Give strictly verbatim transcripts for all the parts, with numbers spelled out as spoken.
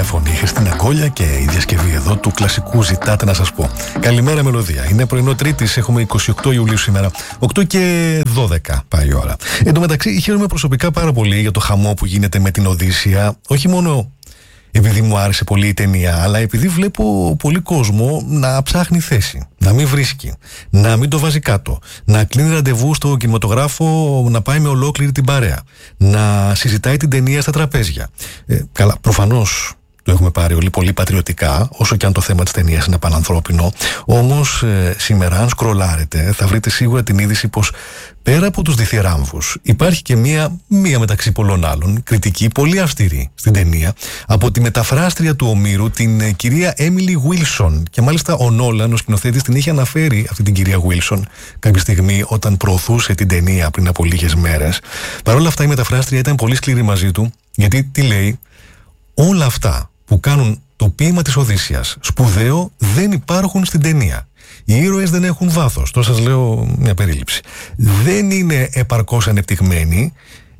Ωραία φωνή, η Χριστίνα Κόλια και η διασκευή εδώ του κλασικού Ζητάτε να σας πω. Καλημέρα μελωδία. Είναι πρωινό Τρίτης, έχουμε είκοσι οκτώ Ιουλίου σήμερα. οκτώ και δώδεκα πάει η ώρα. Εν τω μεταξύ, χαίρομαι προσωπικά πάρα πολύ για το χαμό που γίνεται με την Οδύσσεια. Όχι μόνο επειδή μου άρεσε πολύ η ταινία, αλλά επειδή βλέπω πολύ κόσμο να ψάχνει θέση, να μην βρίσκει, να μην το βάζει κάτω, να κλείνει ραντεβού στο κινηματογράφο, να πάει με ολόκληρη την παρέα, να συζητάει την ταινία στα τραπέζια. Ε, καλά, προφανώς το έχουμε πάρει όλοι πολύ πατριωτικά, όσο και αν το θέμα της ταινίας είναι πανανθρώπινο. Όμως ε, σήμερα, αν σκρολάρετε, θα βρείτε σίγουρα την είδηση πως πέρα από τους διθυράμβους υπάρχει και μία, μία μεταξύ πολλών άλλων κριτική πολύ αυστηρή στην ταινία από τη μεταφράστρια του Ομήρου, την ε, κυρία Έμιλι Γουίλσον. Και μάλιστα ο Νόλαν, ο σκηνοθέτης, την είχε αναφέρει αυτή την κυρία Γουίλσον κάποια στιγμή όταν προωθούσε την ταινία πριν από λίγες μέρες. Παρ' όλα αυτά η μεταφράστρια ήταν πολύ σκληρή μαζί του, γιατί τι λέει? Όλα αυτά που κάνουν το ποίημα της Οδύσσειας σπουδαίο δεν υπάρχουν στην ταινία. Οι ήρωες δεν έχουν βάθος. Τώρα σας λέω μια περίληψη. Δεν είναι επαρκώς ανεπτυγμένοι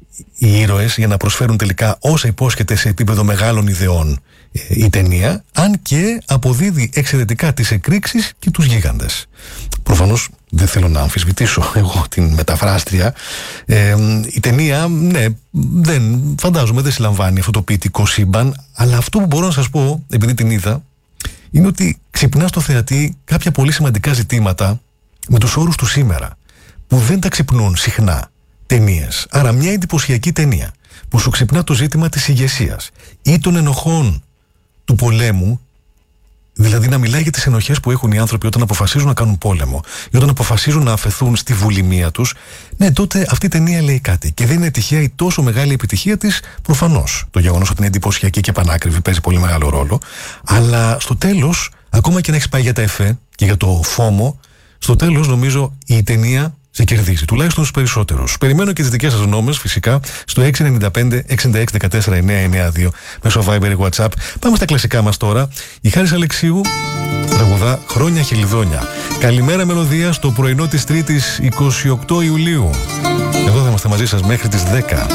οι ήρωες για να προσφέρουν τελικά όσα υπόσχεται σε επίπεδο μεγάλων ιδεών η ταινία, αν και αποδίδει εξαιρετικά τις εκρήξεις και τους γίγαντες. Προφανώς δεν θέλω να αμφισβητήσω εγώ την μεταφράστρια. Ε, η ταινία, ναι, δεν, φαντάζομαι δεν συλλαμβάνει αυτό το ποιητικό σύμπαν, αλλά αυτό που μπορώ να σας πω, επειδή την είδα, είναι ότι ξυπνά στο θεατή κάποια πολύ σημαντικά ζητήματα με τους όρους του σήμερα, που δεν τα ξυπνούν συχνά ταινίες. Άρα μια εντυπωσιακή ταινία που σου ξυπνά το ζήτημα της ηγεσίας ή των ενοχών του πολέμου, δηλαδή να μιλάει για τις ενοχές που έχουν οι άνθρωποι όταν αποφασίζουν να κάνουν πόλεμο ή όταν αποφασίζουν να αφαιθούν στη βουλημία τους. Ναι, τότε αυτή η ταινία λέει κάτι. Και δεν είναι τυχαία η τόσο μεγάλη επιτυχία της, προφανώς. Το γεγονός ότι είναι εντυπωσιακή και πανάκριβη παίζει πολύ μεγάλο ρόλο. Αλλά στο τέλος, ακόμα και να έχεις πάει για τα εφέ και για το φόμο, στο τέλος νομίζω η ταινία σε κερδίζει, τουλάχιστον στους περισσότερους. Περιμένω και τις δικές σας γνώμες, φυσικά, στο έξι εννιά πέντε εξήντα έξι δεκατέσσερα εννιά εννιά δύο μέσω Viber ή WhatsApp. Πάμε στα κλασικά μας τώρα. Η Χάρης Αλεξίου τραγουδά Χρόνια Χελιδόνια. Καλημέρα μελωδία στο πρωινό της Τρίτης εικοστή ογδόη Ιουλίου. Εδώ θα είμαστε μαζί σας μέχρι τις δέκα.